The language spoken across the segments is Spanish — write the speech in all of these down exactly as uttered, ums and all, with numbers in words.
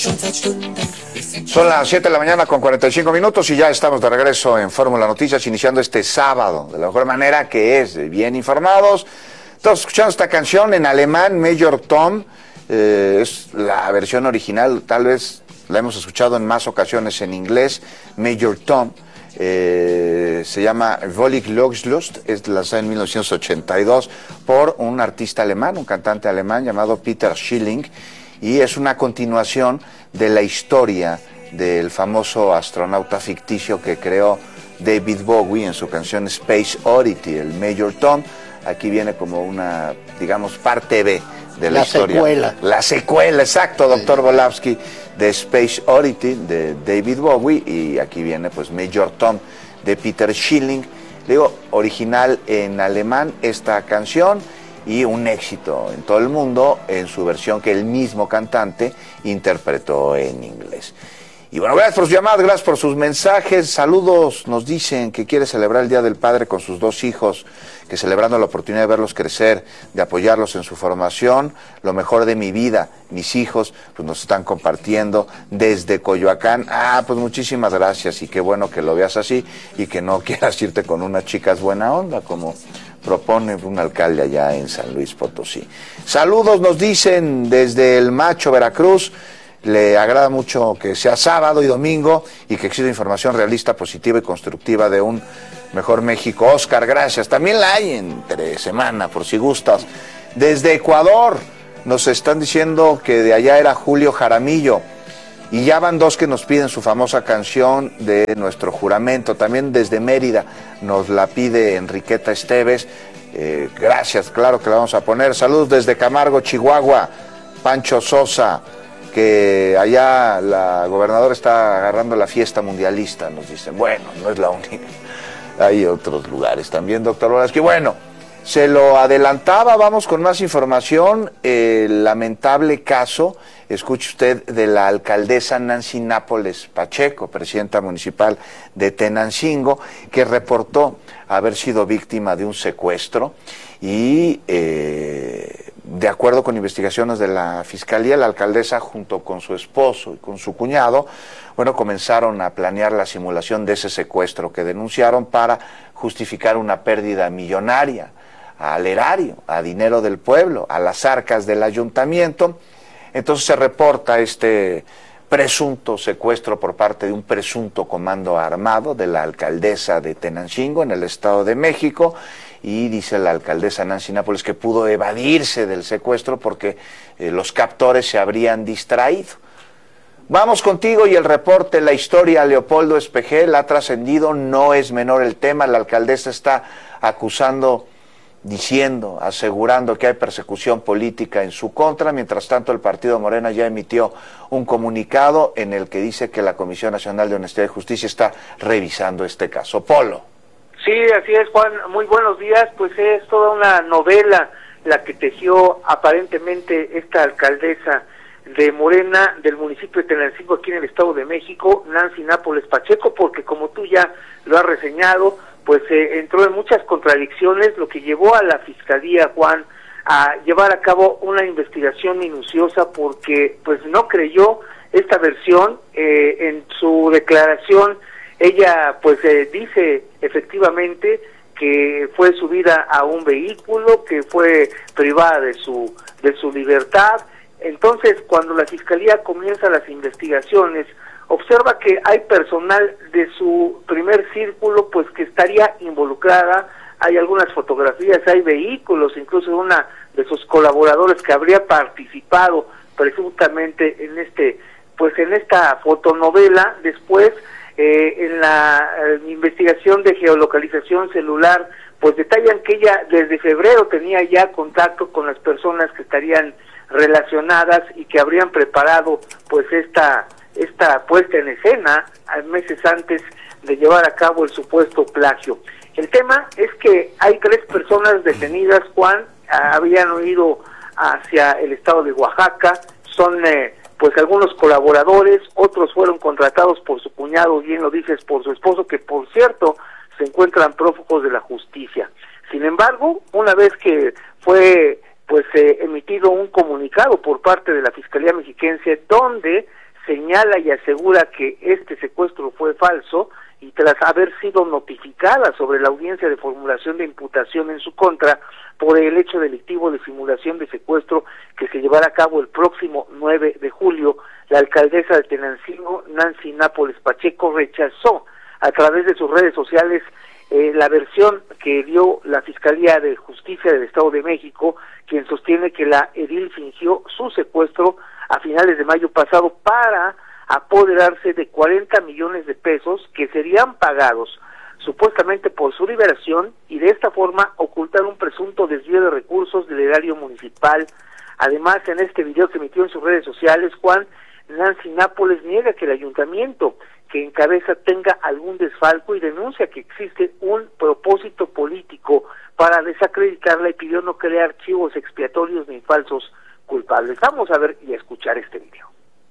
Son las siete de la mañana con cuarenta y cinco minutos y ya estamos de regreso en Fórmula Noticias, iniciando este sábado de la mejor manera, que es bien informados. Estamos escuchando esta canción en alemán, Major Tom, eh, es la versión original, tal vez la hemos escuchado en más ocasiones en inglés, Major Tom. Eh, se llama Völlig Losgelöst, es lanzada en mil novecientos ochenta y dos por un artista alemán, un cantante alemán llamado Peter Schilling, y es una continuación de la historia del famoso astronauta ficticio que creó David Bowie en su canción Space Oddity, el Major Tom. Aquí viene como una, digamos, parte B de la, la historia. La secuela. La secuela, exacto, doctor Sí. Volavsky, de Space Oddity, de David Bowie, y aquí viene, pues, Major Tom, de Peter Schilling. Digo, original en alemán esta canción, y un éxito en todo el mundo en su versión que el mismo cantante interpretó en inglés. Y bueno, gracias por sus llamadas, gracias por sus mensajes, saludos. Nos dicen que quiere celebrar el Día del Padre con sus dos hijos, que celebrando la oportunidad de verlos crecer, de apoyarlos en su formación, lo mejor de mi vida, mis hijos, pues nos están compartiendo desde Coyoacán. Ah, pues muchísimas gracias, y qué bueno que lo veas así, y que no quieras irte con unas chicas buena onda, como propone un alcalde allá en San Luis Potosí. Saludos, nos dicen desde El Macho, Veracruz. Le agrada mucho que sea sábado y domingo y que exista información realista, positiva y constructiva de un mejor México. Oscar, gracias. También la hay entre semana, por si gustas. Desde Ecuador nos están diciendo que de allá era Julio Jaramillo. Y ya van dos que nos piden su famosa canción de Nuestro Juramento. También desde Mérida nos la pide Enriqueta Esteves. Eh, gracias, claro que la vamos a poner. Saludos desde Camargo, Chihuahua. Pancho Sosa, que allá la gobernadora está agarrando la fiesta mundialista, nos dicen. Bueno, no es la única. Hay otros lugares también, doctor Volazki. Bueno, se lo adelantaba, vamos con más información. El lamentable caso, escuche usted, de la alcaldesa Nancy Nápoles Pacheco, presidenta municipal de Tenancingo, que reportó haber sido víctima de un secuestro y, eh, de acuerdo con investigaciones de la Fiscalía, la alcaldesa junto con su esposo y con su cuñado, bueno, comenzaron a planear la simulación de ese secuestro que denunciaron para justificar una pérdida millonaria al erario, a dinero del pueblo, a las arcas del ayuntamiento. Entonces se reporta este presunto secuestro por parte de un presunto comando armado de la alcaldesa de Tenancingo, en el Estado de México, y dice la alcaldesa Nancy Nápoles que pudo evadirse del secuestro porque eh, los captores se habrían distraído. Vamos contigo y el reporte, la historia. Leopoldo Espejel, ha trascendido, no es menor el tema, la alcaldesa está acusando, diciendo, asegurando que hay persecución política en su contra. Mientras tanto, el partido Morena ya emitió un comunicado en el que dice que la Comisión Nacional de Honestidad y Justicia está revisando este caso. Polo. Sí, así es, Juan, muy buenos días. Pues es toda una novela la que tejió aparentemente esta alcaldesa de Morena del municipio de Tenancingo, aquí en el Estado de México, Nancy Nápoles Pacheco, porque como tú ya lo has reseñado, pues eh, entró en muchas contradicciones, lo que llevó a la Fiscalía, Juan, a llevar a cabo una investigación minuciosa, porque pues no creyó esta versión. Eh, en su declaración ella pues eh, dice efectivamente que fue subida a un vehículo, que fue privada de su de su libertad. Entonces, cuando la Fiscalía comienza las investigaciones, observa que hay personal de su primer círculo pues que estaría involucrada. Hay algunas fotografías, hay vehículos, incluso una de sus colaboradores que habría participado presuntamente en este pues en esta fotonovela. Después, eh, en la eh, investigación de geolocalización celular, pues detallan que ella desde febrero tenía ya contacto con las personas que estarían relacionadas y que habrían preparado pues esta esta puesta en escena meses antes de llevar a cabo el supuesto plagio. El tema es que hay tres personas detenidas, Juan, habían ido hacia el estado de Oaxaca, son eh, pues algunos colaboradores, otros fueron contratados por su cuñado, bien lo dices, por su esposo, que por cierto se encuentran prófugos de la justicia. Sin embargo, una vez que fue pues eh, emitido un comunicado por parte de la Fiscalía Mexiquense donde señala y asegura que este secuestro fue falso y tras haber sido notificada sobre la audiencia de formulación de imputación en su contra por el hecho delictivo de simulación de secuestro que se llevará a cabo el próximo nueve de julio, la alcaldesa de Tenancingo, Nancy Nápoles Pacheco, rechazó a través de sus redes sociales eh, la versión que dio la Fiscalía de Justicia del Estado de México, quien sostiene que la edil fingió su secuestro a finales de mayo pasado para apoderarse de cuarenta millones de pesos que serían pagados supuestamente por su liberación y de esta forma ocultar un presunto desvío de recursos del erario municipal. Además, en este video que emitió en sus redes sociales, Juan, Nancy Nápoles niega que el ayuntamiento que encabeza tenga algún desfalco y denuncia que existe un propósito político para desacreditarla y pidió no crear archivos expiatorios ni falsos culpables. Vamos a ver y a escuchar este video.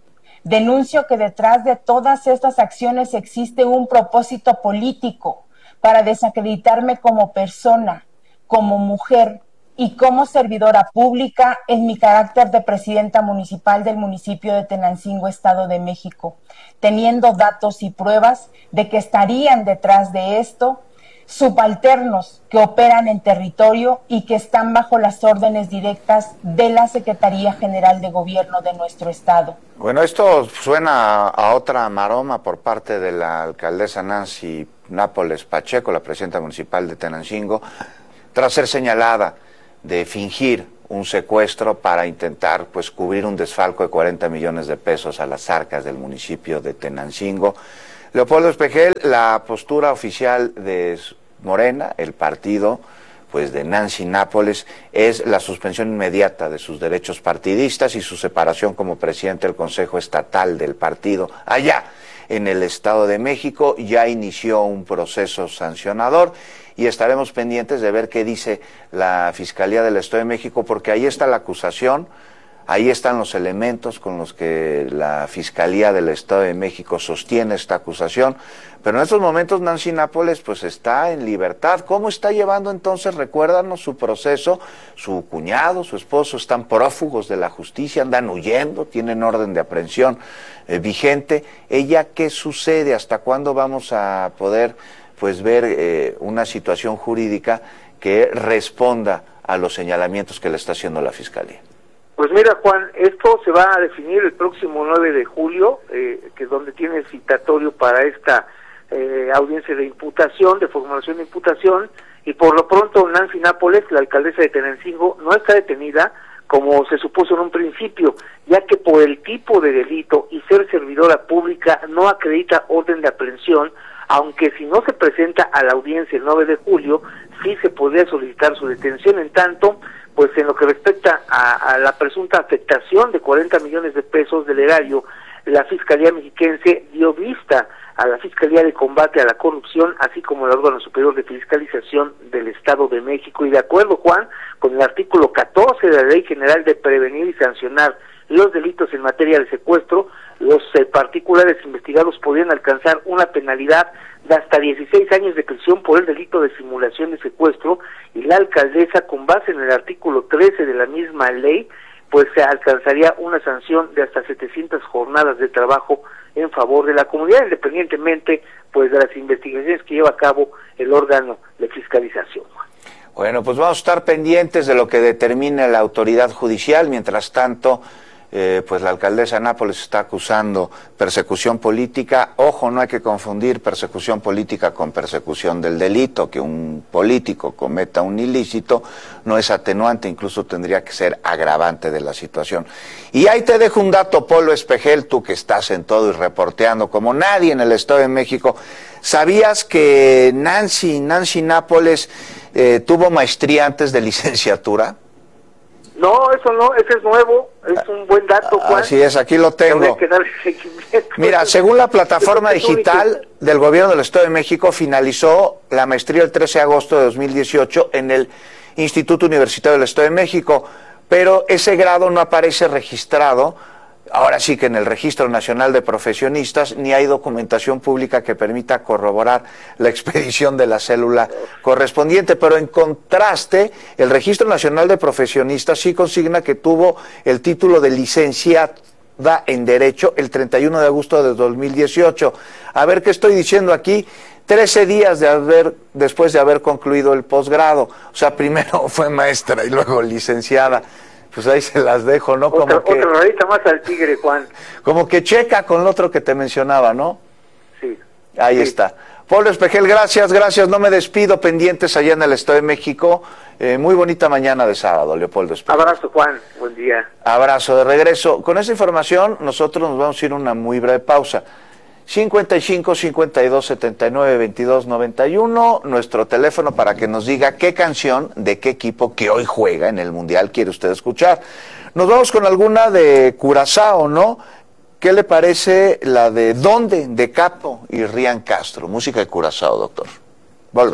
Denuncio que detrás de todas estas acciones existe un propósito político para desacreditarme como persona, como mujer y como servidora pública en mi carácter de presidenta municipal del municipio de Tenancingo, Estado de México, teniendo datos y pruebas de que estarían detrás de esto subalternos que operan en territorio y que están bajo las órdenes directas de la Secretaría General de Gobierno de nuestro estado. Bueno, esto suena a otra maroma por parte de la alcaldesa Nancy Nápoles Pacheco, la presidenta municipal de Tenancingo, tras ser señalada de fingir un secuestro para intentar pues cubrir un desfalco de cuarenta millones de pesos a las arcas del municipio de Tenancingo. Leopoldo Espejel, la postura oficial de Morena, el partido pues de Nancy Nápoles, es la suspensión inmediata de sus derechos partidistas y su separación como presidente del Consejo Estatal del partido allá en el Estado de México. Ya inició un proceso sancionador y estaremos pendientes de ver qué dice la Fiscalía del Estado de México, porque ahí está la acusación. Ahí están los elementos con los que la Fiscalía del Estado de México sostiene esta acusación, pero en estos momentos Nancy Nápoles pues está en libertad. ¿Cómo está llevando entonces? Recuérdanos su proceso. Su cuñado, su esposo están prófugos de la justicia, andan huyendo, tienen orden de aprehensión eh, vigente. ¿Ella qué sucede? ¿Hasta cuándo vamos a poder pues ver eh, una situación jurídica que responda a los señalamientos que le está haciendo la Fiscalía? Pues mira, Juan, esto se va a definir el próximo nueve de julio, eh, que es donde tiene citatorio para esta eh, audiencia de imputación, de formulación de imputación, y por lo pronto Nancy Nápoles, la alcaldesa de Tenancingo, no está detenida como se supuso en un principio, ya que por el tipo de delito y ser servidora pública no acredita orden de aprehensión, aunque si no se presenta a la audiencia el nueve de julio, sí se podría solicitar su detención. En tanto, pues en lo que respecta a, a la presunta afectación de cuarenta millones de pesos del erario, la Fiscalía Mexiquense dio vista a la Fiscalía de Combate a la Corrupción, así como el órgano superior de fiscalización del Estado de México, y de acuerdo, Juan, con el artículo catorce de la Ley General de Prevenir y Sancionar los delitos en materia de secuestro, los eh, particulares investigados podrían alcanzar una penalidad de hasta dieciséis años de prisión por el delito de simulación de secuestro, y la alcaldesa, con base en el artículo trece de la misma ley, pues se alcanzaría una sanción de hasta setecientas jornadas de trabajo en favor de la comunidad, independientemente pues de las investigaciones que lleva a cabo el órgano de fiscalización. Bueno, pues vamos a estar pendientes de lo que determine la autoridad judicial. Mientras tanto, Eh, pues la alcaldesa Nápoles está acusando persecución política. Ojo, no hay que confundir persecución política con persecución del delito. Que un político cometa un ilícito no es atenuante, incluso tendría que ser agravante de la situación. Y ahí te dejo un dato, Polo Espejel, tú que estás en todo y reporteando como nadie en el Estado de México. ¿Sabías que Nancy, Nancy Nápoles eh, tuvo maestría antes de licenciatura? No, eso no, ese es nuevo, es un buen dato, Juan. Así es, aquí lo tengo. Mira, según la plataforma digital del Gobierno del Estado de México, finalizó la maestría el trece de agosto de dos mil dieciocho en el Instituto Universitario del Estado de México, pero ese grado no aparece registrado, ahora sí que en el Registro Nacional de Profesionistas, ni hay documentación pública que permita corroborar la expedición de la célula correspondiente, pero en contraste, el Registro Nacional de Profesionistas sí consigna que tuvo el título de licenciado, en Derecho el treinta y uno de agosto de dos mil dieciocho. A ver qué estoy diciendo aquí. trece días de haber, después de haber concluido el posgrado. O sea, primero fue maestra y luego licenciada. Pues ahí se las dejo, ¿no? Como otra, que, otra rayita más al tigre, Juan. Como que checa con lo otro que te mencionaba, ¿no? Sí. Ahí sí. está. Pablo Espejel, gracias, gracias. No me despido, pendientes allá en el Estado de México. Eh, muy bonita mañana de sábado, Leopoldo Espejel. Abrazo, Juan. Buen día. Abrazo de regreso. Con esa información, nosotros nos vamos a ir a una muy breve pausa. cincuenta y cinco, cincuenta y dos, setenta y nueve, veintidós, noventa y uno, nuestro teléfono para que nos diga qué canción de qué equipo que hoy juega en el Mundial quiere usted escuchar. Nos vamos con alguna de Curazao, ¿no? ¿Qué le parece la de ¿Dónde? De Capo y Rian Castro, música de Curazao, doctor.